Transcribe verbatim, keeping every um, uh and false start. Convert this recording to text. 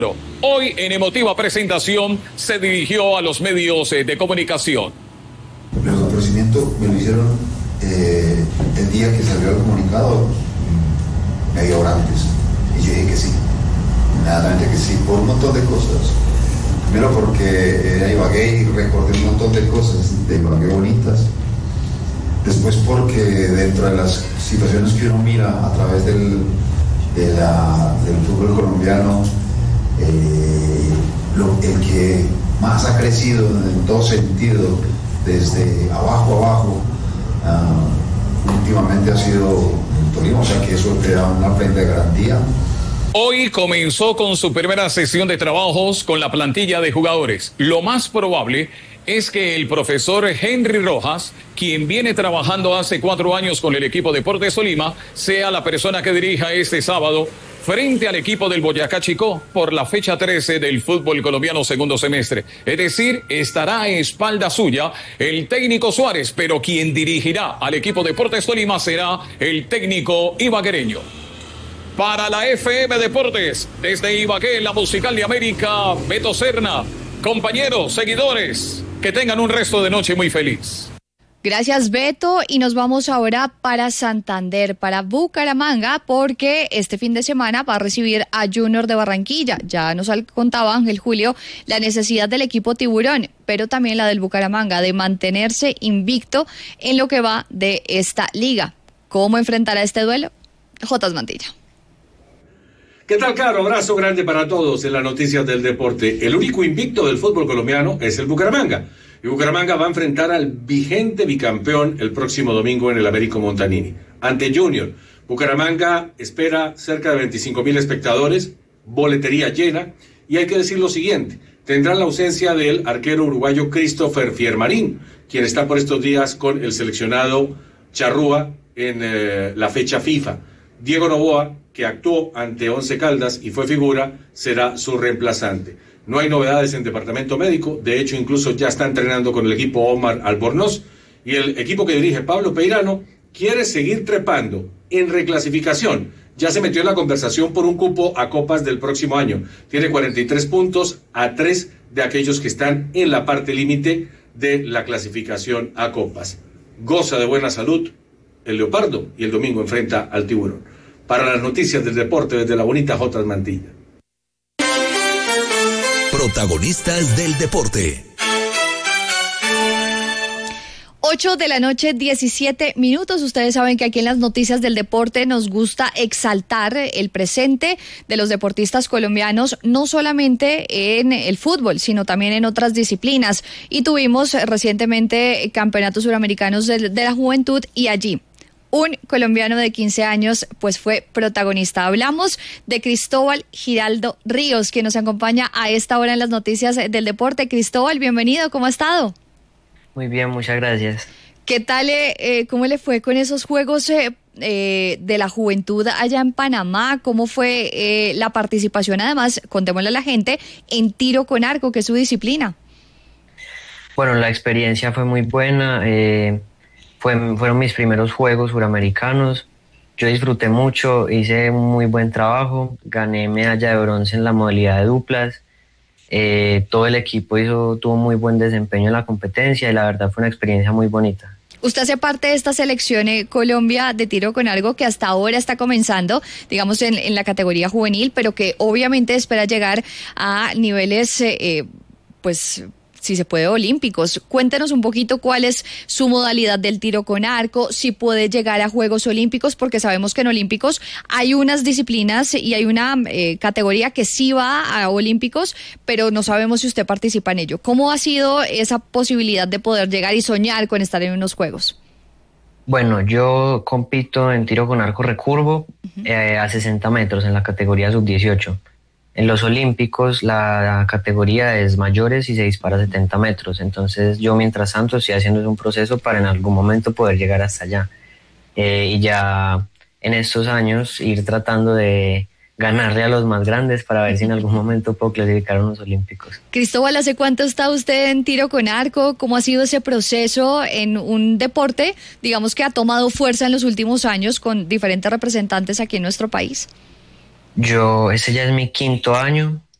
Hoy, en emotiva presentación, se dirigió a los medios de comunicación. El ofrecimiento me lo hicieron eh, el día que salió el comunicado, media hora antes, y yo dije que sí, inmediatamente que sí, por un montón de cosas. Primero porque era Ibagué y recordé un montón de cosas de Ibagué bonitas. Después porque dentro de las situaciones que uno mira a través del, de la, del fútbol colombiano, eh, lo, el que más ha crecido en todo sentido, desde abajo a abajo, uh, últimamente ha sido el Tolima, o sea que eso te da una prenda de garantía. Hoy comenzó con su primera sesión de trabajos con la plantilla de jugadores. Lo más probable es que el profesor Henry Rojas, quien viene trabajando hace cuatro años con el equipo Deportes Tolima, sea la persona que dirija este sábado frente al equipo del Boyacá Chicó por la fecha trece del fútbol colombiano segundo semestre. Es decir, estará a espalda suya el técnico Suárez, pero quien dirigirá al equipo Deportes Tolima será el técnico ibaguereño. Para la F M Deportes, desde Ibagué, la musical de América, Beto Serna. Compañeros, seguidores, que tengan un resto de noche muy feliz. Gracias, Beto, y nos vamos ahora para Santander, para Bucaramanga, porque este fin de semana va a recibir a Junior de Barranquilla. Ya nos contaba Ángel Julio la necesidad del equipo tiburón, pero también la del Bucaramanga de mantenerse invicto en lo que va de esta liga. ¿Cómo enfrentará este duelo? Jotas Mantilla. ¿Qué tal, Caro? Abrazo grande para todos en las noticias del deporte. El único invicto del fútbol colombiano es el Bucaramanga. Y Bucaramanga va a enfrentar al vigente bicampeón el próximo domingo en el Américo Montanini, ante Junior. Bucaramanga espera cerca de veinticinco mil espectadores, boletería llena, y hay que decir lo siguiente: tendrán la ausencia del arquero uruguayo Christopher Fiermarín, quien está por estos días con el seleccionado Charrúa en eh, la fecha FIFA. Diego Novoa, que actuó ante Once Caldas y fue figura, será su reemplazante. No hay novedades en departamento médico, de hecho incluso ya está entrenando con el equipo Omar Albornoz, y el equipo que dirige Pablo Peirano quiere seguir trepando en reclasificación. Ya se metió en la conversación por un cupo a Copas del próximo año. Tiene cuarenta y tres puntos a tres de aquellos que están en la parte límite de la clasificación a Copas. Goza de buena salud el Leopardo y el domingo enfrenta al Tiburón. Para las noticias del deporte desde la bonita Jotas Mantilla. Protagonistas del deporte. ocho de la noche, diecisiete minutos. Ustedes saben que aquí en las noticias del deporte nos gusta exaltar el presente de los deportistas colombianos, no solamente en el fútbol, sino también en otras disciplinas. Y tuvimos recientemente campeonatos suramericanos de, de la juventud, y allí un colombiano de quince años pues fue protagonista. Hablamos de Cristóbal Giraldo Ríos, quien nos acompaña a esta hora en las noticias del deporte. Cristóbal, bienvenido, ¿cómo ha estado? Muy bien, muchas gracias. ¿Qué tal, eh, cómo le fue con esos Juegos eh, eh, de la Juventud allá en Panamá? ¿Cómo fue eh, la participación, además, contémosle a la gente, en tiro con arco, que es su disciplina? Bueno, la experiencia fue muy buena. Eh, fue, fueron mis primeros Juegos Suramericanos. Yo disfruté mucho, hice un muy buen trabajo, gané medalla de bronce en la modalidad de duplas. Eh, todo el equipo hizo, tuvo muy buen desempeño en la competencia y la verdad fue una experiencia muy bonita. Usted hace parte de esta selección eh, Colombia de tiro con arco que hasta ahora está comenzando, digamos, en, en la categoría juvenil, pero que obviamente espera llegar a niveles, eh, eh, pues, si se puede, olímpicos. Cuéntenos un poquito cuál es su modalidad del tiro con arco, si puede llegar a Juegos Olímpicos, porque sabemos que en Olímpicos hay unas disciplinas y hay una eh, categoría que sí va a Olímpicos, pero no sabemos si usted participa en ello. ¿Cómo ha sido esa posibilidad de poder llegar y soñar con estar en unos Juegos? Bueno, yo compito en tiro con arco recurvo uh-huh. eh, a sesenta metros en la categoría sub dieciocho. En los Olímpicos la categoría es mayores y se dispara a setenta metros, entonces yo mientras tanto estoy haciendo un proceso para en algún momento poder llegar hasta allá. Eh, y ya en estos años ir tratando de ganarle a los más grandes para ver si en algún momento puedo clasificar a unos Olímpicos. Cristóbal, ¿hace cuánto está usted en tiro con arco? ¿Cómo ha sido ese proceso en un deporte, digamos, que ha tomado fuerza en los últimos años con diferentes representantes aquí en nuestro país? Yo, ese ya es mi quinto año,